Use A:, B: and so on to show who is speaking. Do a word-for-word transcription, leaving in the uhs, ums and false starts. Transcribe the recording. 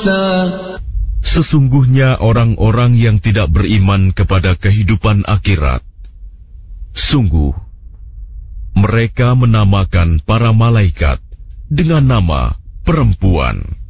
A: خبثا.
B: Sesungguhnya orang-orang yang tidak beriman kepada kehidupan akhirat, sungguh mereka menamakan para malaikat dengan nama perempuan.